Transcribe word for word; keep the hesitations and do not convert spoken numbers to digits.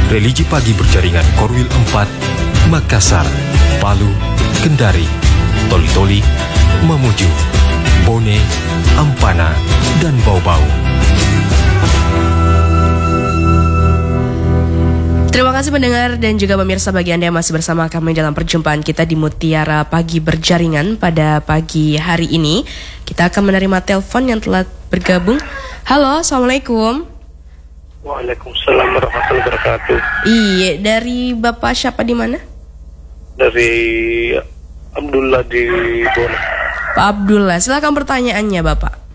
Religi pagi berjaringan Korwil empat, Makassar, Palu, Kendari, Toli-Toli, Mamuju, Bone, Ampana, dan Bau-Bau. Terima kasih pendengar dan juga pemirsa, bagi Anda yang masih bersama kami dalam perjumpaan kita di Mutiara Pagi Berjaringan pada pagi hari ini. Kita akan menerima telepon yang telah bergabung. Halo, Assalamualaikum. Waalaikumsalam warahmatullahi wabarakatuh. Iya, dari Bapak siapa di mana? Dari Abdullah di Bona. Pak Abdullah, silakan pertanyaannya Bapak.